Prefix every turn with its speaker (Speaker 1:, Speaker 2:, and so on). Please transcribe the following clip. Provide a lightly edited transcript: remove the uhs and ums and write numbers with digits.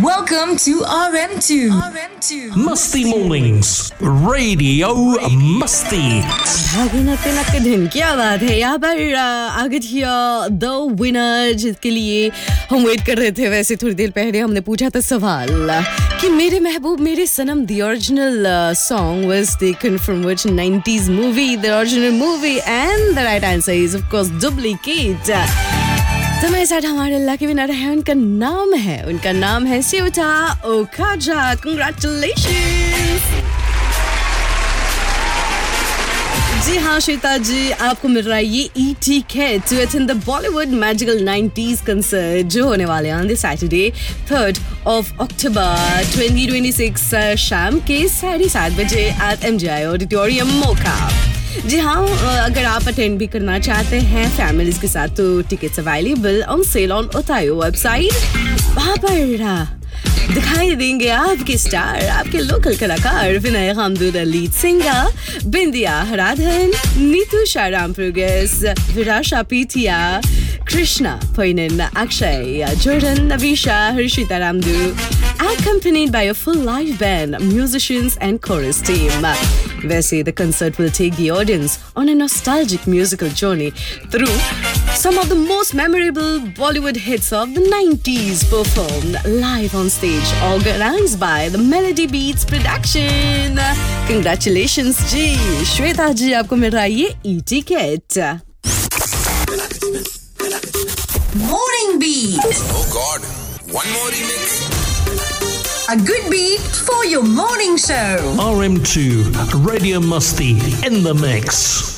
Speaker 1: Welcome to RM2.
Speaker 2: Musty Mornings, Radio Musty.
Speaker 3: भागना दिन क्या बात है यहाँ पर आगे द विनर जिसके लिए हम वेट कर रहे थे। वैसे थोड़ी देर पहले हमने पूछा था सवाल कि मेरे महबूब मेरे सनम the original song was taken from which 90s movie, the original movie, and the right answer is of course Duplicate. तो मेरे साथ हमारे अल्लाह के विनर है, उनका नाम है सियोटा ओकाजा। Congratulations! जी हाँ श्वेता जी, आपको मिल रहा है ये E-ticket to attend the Bollywood Magical 90s concert जो होने वाले हैं on the Saturday 3rd of October 2026 शाम के 7:30 बजे at MGI Auditorium मोका। जी हाँ, अगर आप अटेंड भी करना चाहते हैं फैमिलीज के साथ तो tickets available on sale on ओतायो website. वहाँ पर दिखाई देंगे आपके स्टार, आपके लोकल कलाकार विनय हमदूद, लीड सिंगर बिंदिया हराधन, नीतू शाराम प्रोग्रेस, विराशा पीथिया, कृष्णा पैनन, अक्षय, जोरन, नवीशा, Harshita रामदू, accompanied by a full live band, musicians and chorus team. Vese, the concert will take the audience on a nostalgic musical journey through some of the most memorable Bollywood hits of the 90s performed live on stage, organized by the Melody Beats production. Congratulations जी, श्वेता जी आपको मिल रहा है ये E-ticket.
Speaker 1: Morning Beat.
Speaker 4: Oh God, one more remix.
Speaker 1: A good beat for your morning show.
Speaker 2: RM2, Radio Musty in the mix.